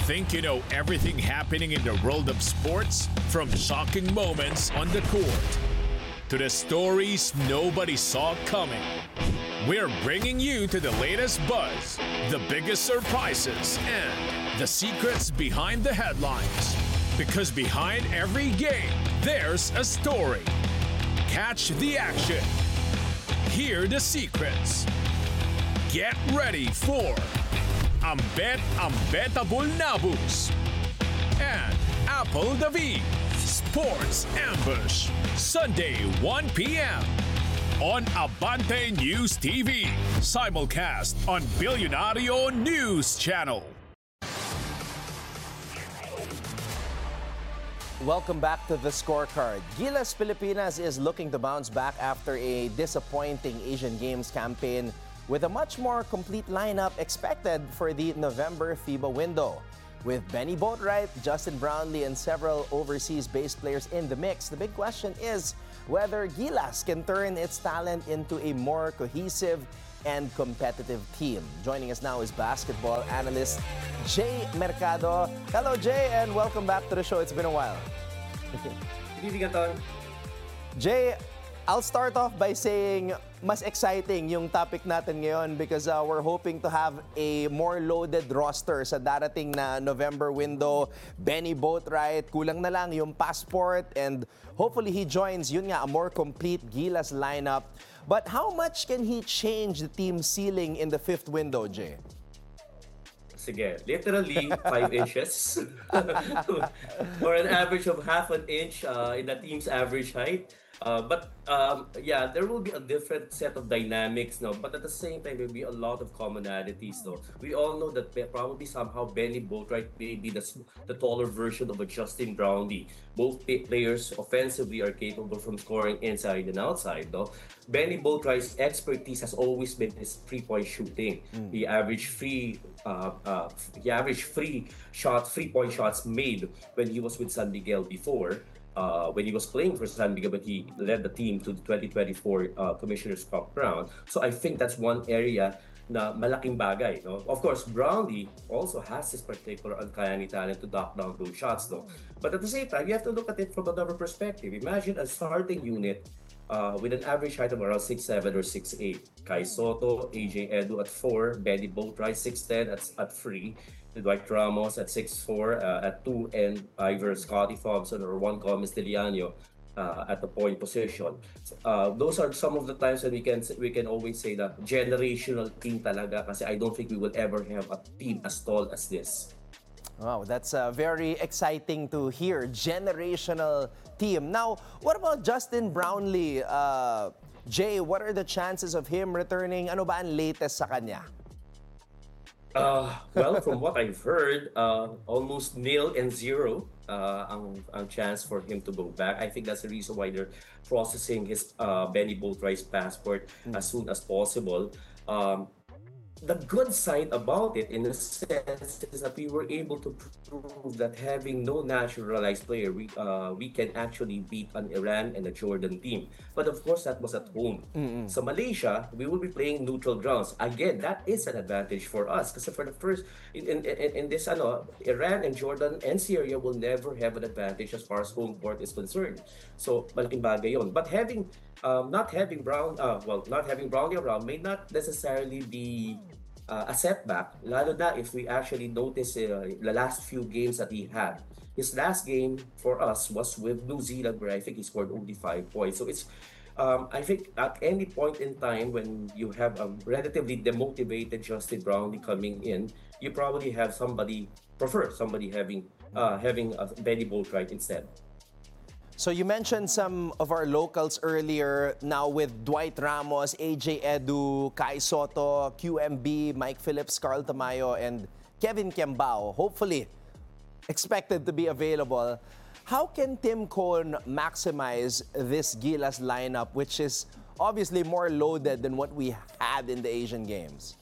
Think you know everything happening in the world of sports? From shocking moments on the court to the stories nobody saw coming. We're bringing you to the latest buzz, the biggest surprises, and the secrets behind the headlines. Because behind every game, there's a story. Catch the action. Hear the secrets. Get ready for Unbettable Nabus and Apple David Sports Ambush, Sunday 1 p.m. on Abante News TV, simulcast on Billionario News Channel. Welcome back to the scorecard. Gilas Pilipinas is looking to bounce back after a disappointing Asian Games campaign with a much more complete lineup expected for the November FIBA window. With Benny Boatwright, Justin Brownlee, and several overseas-based players in the mix, the big question is whether Gilas can turn its talent into a more cohesive and competitive team. Joining us now is basketball analyst Jay Mercado. Hello, Jay, and welcome back to the show. It's been a while. Good evening, Anton. Jay, I'll start off by saying mas exciting yung topic natin ngayon because we're hoping to have a more loaded roster sa darating na November window. Benny Boatwright, kulang na lang yung passport, and hopefully he joins, yun nga, a more complete Gilas lineup. But how much can he change the team ceiling in the fifth window, Jay? Sige, literally 5 inches. Or an average of half an inch in the team's average height. Yeah, there will be a different set of dynamics, no? But at the same time, there will be a lot of commonalities, though. We all know that probably somehow Benny Boatwright may be the taller version of a Justin Brownlee. Both players offensively are capable from scoring inside and outside, though. Benny Boatwright's expertise has always been his three-point shooting. He averaged free three-point shots made when he was with San Miguel before. When he was playing for San Miguel, but he led the team to the 2024 Commissioner's Cup round. So I think that's one area na malaking bagay. No? Of course, Brownlee also has this particular uncanny talent to knock down those shots. No? But at the same time, you have to look at it from another perspective. Imagine a starting unit with an average height of around 6'7" or 6'8". Kai Soto, AJ Edu at 4, Benny Boatwright 6'10" at 3, Dwight Ramos at 6'4", at 2, and either Scottie Thompson or Juan Gomez Diliano at the point position. Those are some of the times when we can always say that generational team talaga, kasi I don't think we will ever have a team as tall as this. Wow, that's very exciting to hear. Generational team. Now, what about Justin Brownlee? Jay, what are the chances of him returning? Ano ba ang latest sa kanya? Well, from what I've heard, almost 0 and 0 ang chance for him to go back. I think that's the reason why they're processing his Benny Boatwright's passport as soon as possible. The good side about it, in a sense, is that we were able to prove that having no naturalized player, we can actually beat an Iran and a Jordan team. But of course, that was at home. So Malaysia, we will be playing neutral grounds. Again, that is an advantage for us because for the first in this Iran and Jordan and Syria will never have an advantage as far as home court is concerned. So malaking bagay yon. But not having Brownlee around may not necessarily be a setback, lalo na if we actually notice the last few games that he had. His last game for us was with New Zealand, where I think he scored only 5 points. So it's, I think at any point in time when you have a relatively demotivated Justin Brownlee coming in, you probably have somebody having a Benny Boatwright instead. So you mentioned some of our locals earlier. Now with Dwight Ramos, AJ Edu, Kai Soto, QMB, Mike Phillips, Carl Tamayo, and Kevin Kembao, hopefully expected to be available. How can Tim Cone maximize this Gilas lineup, which is obviously more loaded than what we had in the Asian Games?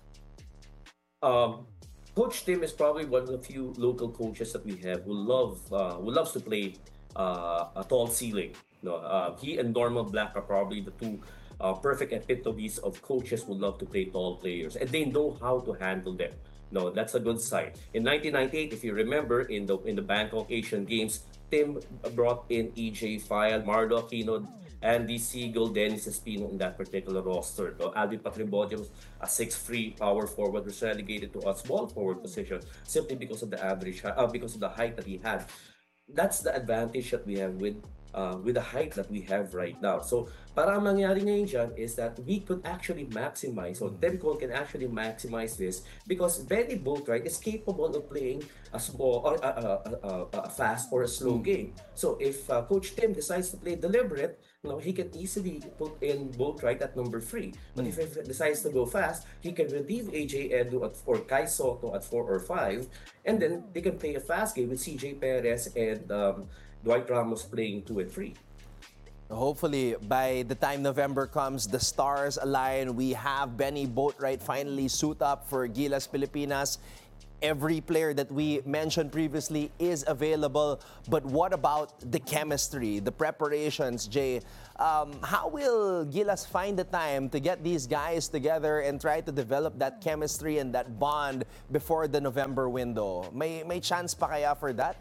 Coach Tim is probably one of the few local coaches that we have who loves to play a tall ceiling. He and Norman Black are probably the two perfect epitomes of coaches who love to play tall players, and they know how to handle them. No, that's a good sign. In 1998, if you remember, in the Bangkok Asian Games, Tim brought in EJ File, Marlo Aquino, Andy Siegel, Dennis Espino in that particular roster. No? Alvin Patribodio, a 6'3" power forward, was relegated to a small forward position simply because of the because of the height that he had. That's the advantage that we have with the height that we have right now. So, para ang mangyari ngayon dyan is that we could actually maximize, or Temcon can actually maximize this because Benny Boatwright is capable of playing a small or a fast or a slow game. So, if Coach Tim decides to play deliberate, he can easily put in Boatwright at number 3. But if he decides to go fast, he can relieve AJ Edu or Kai Soto at 4 or 5, and then they can play a fast game with CJ Perez and Dwight Ramos playing 2 and 3. Hopefully, by the time November comes, the stars align. We have Benny Boatwright finally suit up for Gilas Pilipinas. Every player that we mentioned previously is available. But what about the chemistry, the preparations, Jay? How will Gilas find the time to get these guys together and try to develop that chemistry and that bond before the November window? May chance pa kaya for that?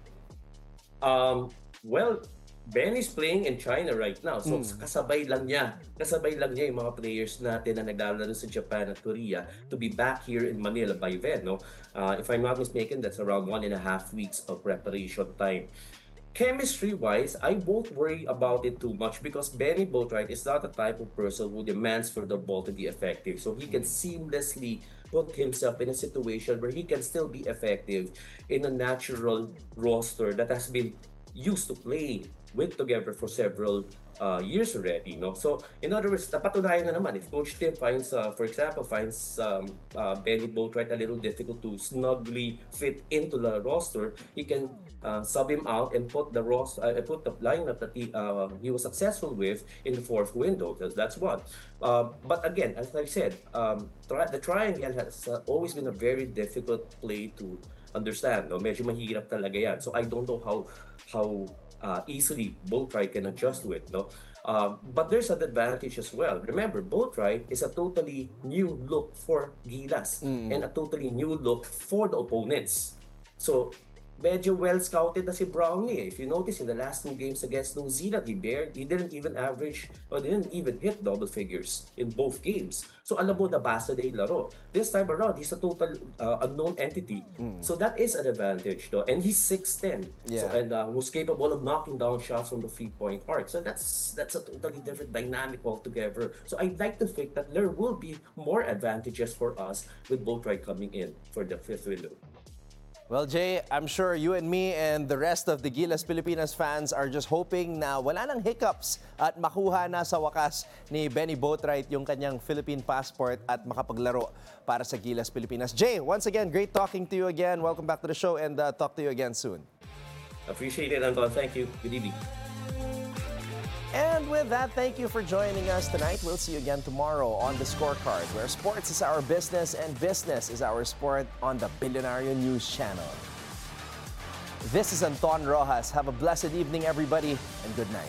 Well, Ben is playing in China right now. So kasabay lang niya yung mga players natin na naglalaro sa Japan at Korea to be back here in Manila by then. No? If I'm not mistaken, that's around 1.5 weeks of preparation time. Chemistry-wise, I won't worry about it too much because Benny Boatwright is not the type of person who demands for the ball to be effective. So he can seamlessly put himself in a situation where he can still be effective in a natural roster that has been used to playing with together for several years already, no? So, in other words, napatunayan na naman. If Coach Tim finds, for example, Benny Boatwright a little difficult to snugly fit into the roster, he can sub him out and put the lineup that he was successful with in the fourth window. That's one. But again, as I said, the triangle has always been a very difficult play to understand. No? Medyo mahirap talaga yan. So I don't know how easily Boatwright can adjust to it. No? But there's an advantage as well. Remember, Boatwright is a totally new look for Gilas and a totally new look for the opponents. So, medyo well scouted na si Brownie. If you notice, in the last 2 games against New Zealand, he didn't even average or didn't even hit double figures in both games. So alam mo, nabasa na yung laro. This time around, he's a total unknown entity. So that is an advantage, though. And he's 6'10", who's capable of knocking down shots from the 3-point arc. So that's a totally different dynamic altogether. So I'd like to think that there will be more advantages for us with Boatwright coming in for the 5th window. Well, Jay, I'm sure you and me and the rest of the Gilas Pilipinas fans are just hoping na wala nang hiccups at makuha na sa wakas ni Benny Boatwright yung kanyang Philippine passport at makapaglaro para sa Gilas Pilipinas. Jay, once again, great talking to you again. Welcome back to the show and talk to you again soon. Appreciate it, Anton. Thank you. Good evening. And with that, thank you for joining us tonight. We'll see you again tomorrow on The Scorecard, where sports is our business and business is our sport on the Billionario News Channel. This is Anton Rojas. Have a blessed evening, everybody, and good night.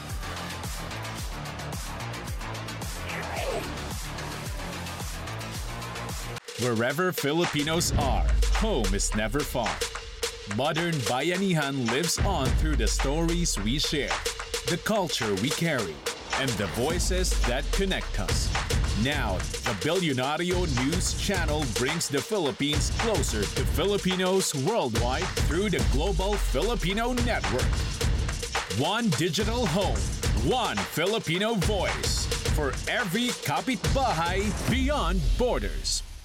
Wherever Filipinos are, home is never far. Modern Bayanihan lives on through the stories we share, the culture we carry, and the voices that connect us. Now, the Billionario News Channel brings the Philippines closer to Filipinos worldwide through the Global Filipino Network. One digital home, one Filipino voice for every kapitbahay beyond borders.